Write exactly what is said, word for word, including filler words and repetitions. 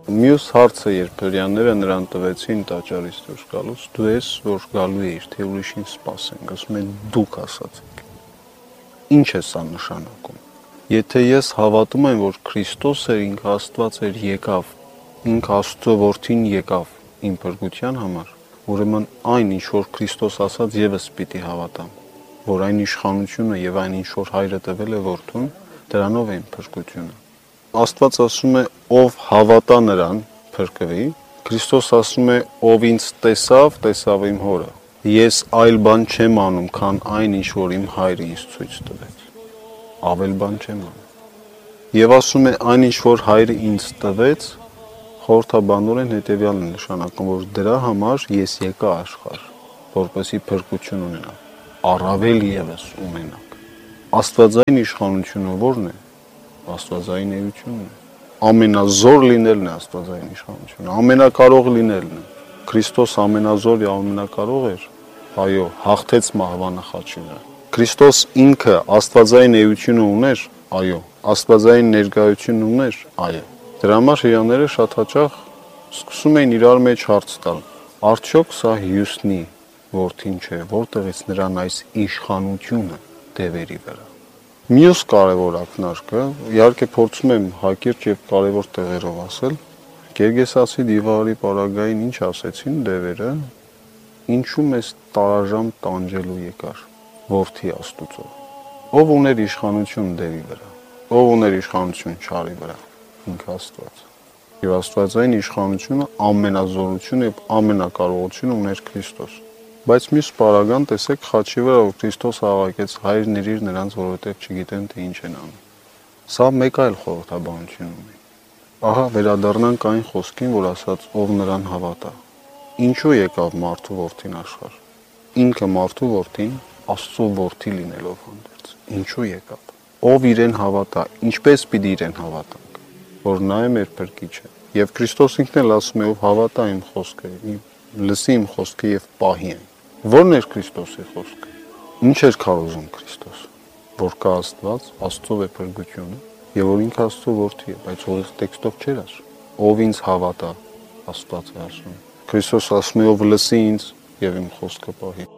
Մյուս հարցը, երբ հрьяաները նրան տվեցին տաճարից դուրս գալուց, դու ես, որ գալու էիր, թե ուրիշին սպասենք, ասում են դուք ասացիք։ Ինչ է սա նշանակում։ Եթե ես հավատում եմ, որ Քրիստոս էր, ինքը Աստված էր, եկավ, ինքը Աստծո որդին եկավ իմ փրկության համար, ուրեմն այն, ինչ որ Քրիստոս ասաց, եւս պիտի հավատամ, որ այն իշխանությունը եւ այն, ինչ որ Հայրը տվել է որդուն, դրանով է իմ փրկությունը։ Աստված ասում է, ով հավատա նրան, փրկվի։ Քրիստոս ասում է, ով ինձ տեսավ, տեսավ իմ հորը։ Ես այլ բան չեմ անում, քան այն, ինչ որ իմ Հայրը ինձ ցույց տվեց։ Ավել բան չեմ անում։ Եվ ասում է, այն, ինչ որ Հայրը ինձ տվեց, խորհրդաբանորեն հետևյալն է նշանակում, որ դրա համար ես եկա աշխարհ, որպեսզի փրկություն ունենամ, առավել եւս ունենամ։ Աստվածային իշխանությունը ո՞րն է։ Աստվածային էությունն է։ Ամենազոր լինելն է աստվածային իշխանությունը, ամենակարող լինելն է։ Քրիստոս ամենազոր եւ ամենակարող էր։ Այո, հաղթեց մահվանը խաչի վրա։ Քրիստոս ինքը աստվածային էությունը ուներ, այո, աստվածային ներկայություն ուներ, այո։ Դրա համար հрьяաները շատ հաճախ սկսում էին իրար մեջ հարց տալ. արդյոք սա հյուսնի որդին չէ, որտեղից նրան այս իշխանությունը դևերի վրա։ Մյուս կարևոր ակնարկը, իհարկե փորձում եմ հակիրճ եւ կարևոր տեղերով ասել, Գերգեսացի դիվարի պարագային ինչ ասեցին դևերը, ինչու մեզ տարաժամ տանջելու եկար որդի Աստուծո։ Ով ուներ իշխանություն դևի վրա, ով ուներ իշխանություն չարի վրա, ինքը Աստված։ Եվ աստվածային իշխանությունը ամենազորություն եւ ամենակարողություն ուներ Քրիստոս։ Բայց մյուս պարագան տեսեք խաչի վրա, որ Քրիստոս հավաքեց հայրն իր նրանց, որովհետև չգիտեն թե ինչ են անում։ Սա մեկ այլ խորհրդաբանություն ունի։ Ահա վերադառնանք այն խոսքին, որ ասաց ով նրան հավատա։ Ինչու եկավ մարդու որդին աշխարհ։ Ինքը մարդու որդին Աստծո որդի լինելով հանդերձ։ Ինչու եկավ։ Ով իրեն հավատա, ինչպես պիտի իրեն հավատանք, որ նա է մեր փրկիչը։ Եվ Քրիստոս ինքն էլ ասում է, ով հավատա իմ խոսքը, լսի իմ խոսքը եւ պահի այն։ Ո՞րն էր Քրիստոսի խոսքը։ Ինչ էր քարոզում Քրիստոս, որ կա Աստված, Աստծո է փրկությունը, եւ որ ինքը Աստծո որդի է, բայց ուղիղ տեքստով չէր ասում։ Ով ինձ հավատա, Աստված է ասում։ Քրիստոս ասում է, ով լսի ինձ եւ իմ խոսքը պահի։